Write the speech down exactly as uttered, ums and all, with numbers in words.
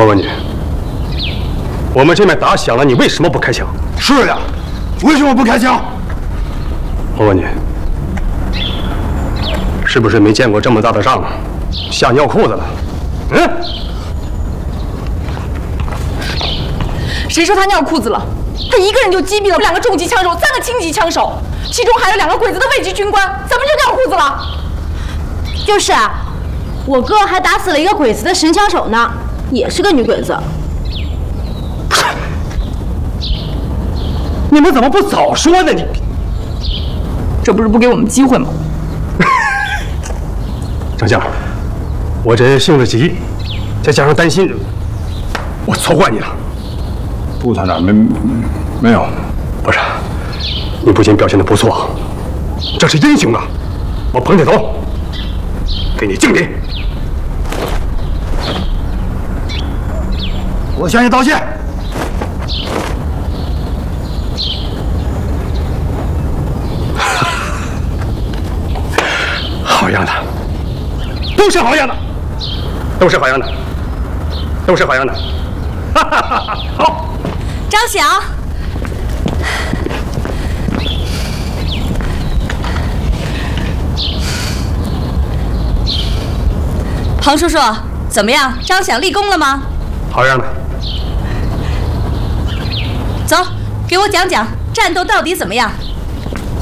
我问你，我们这边打响了，你为什么不开枪？ 是呀，为什么不开枪？ 我问你，是不是没见过这么大的仗，吓尿裤子了？嗯？ 谁说他尿裤子了？他一个人就击毙了两个重级枪手，三个轻级枪手，其中还有两个鬼子的卫军军官，怎么就尿裤子了？ 就是啊，我哥还打死了一个鬼子的神枪手呢，也是个女鬼子。 你们怎么不早说呢？你这不是不给我们机会吗？ 丞相，我这性子急，再加上担心，我错怪你了。 杜团长，没没有， 不是，你不仅表现得不错，这是英雄啊！我捧起头，给你敬礼。 我向你道歉。 好样的，都是好样的，都是好样的，都是好样的。哈哈哈哈！好， 张翔，彭叔叔，怎么样？张翔立功了吗？ 好样的。 走，给我讲讲战斗到底怎么样。